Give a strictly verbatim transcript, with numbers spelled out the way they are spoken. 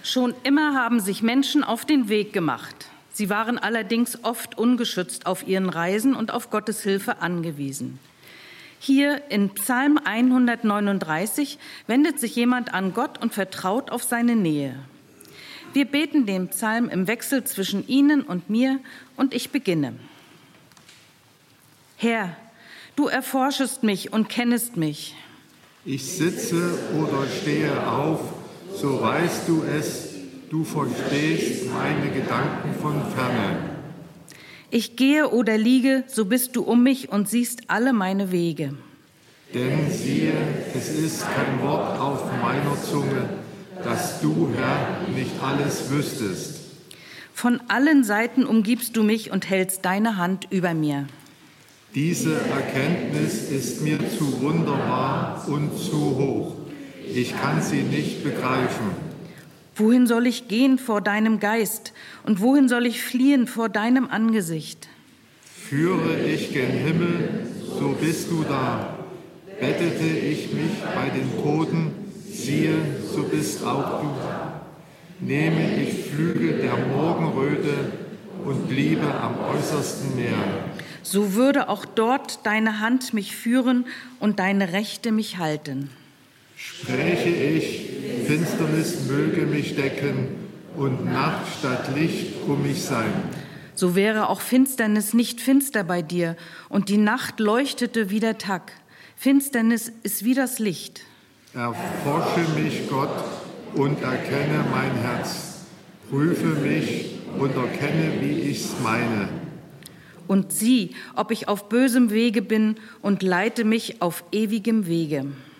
Schon immer haben sich Menschen auf den Weg gemacht. Sie waren allerdings oft ungeschützt auf ihren Reisen und auf Gottes Hilfe angewiesen. Hier in Psalm hundertneununddreißig wendet sich jemand an Gott und vertraut auf seine Nähe. Wir beten den Psalm im Wechsel zwischen Ihnen und mir und ich beginne. Herr, du erforschest mich und kennest mich. Ich sitze oder stehe auf, so weißt du es, du verstehst meine Gedanken von ferne. Ich gehe oder liege, so bist du um mich und siehst alle meine Wege. Denn siehe, es ist kein Wort auf meiner Zunge, dass du, Herr, nicht alles wüsstest. Von allen Seiten umgibst du mich und hältst deine Hand über mir. Diese Erkenntnis ist mir zu wunderbar und zu hoch. Ich kann sie nicht begreifen. Wohin soll ich gehen vor deinem Geist und wohin soll ich fliehen vor deinem Angesicht? Führe ich gen Himmel, so bist du da. Bettete ich mich bei den Toten, siehe, so bist auch du da. Nehme ich Flügel der Morgenröte und bliebe am äußersten Meer. So würde auch dort deine Hand mich führen und deine Rechte mich halten. Spräche ich, Finsternis möge mich decken und Nacht statt Licht um mich sein. So wäre auch Finsternis nicht finster bei dir und die Nacht leuchtete wie der Tag. Finsternis ist wie das Licht. Erforsche mich, Gott, und erkenne mein Herz. Prüfe mich und erkenne, wie ich's meine. Und sieh, ob ich auf bösem Wege bin und leite mich auf ewigem Wege.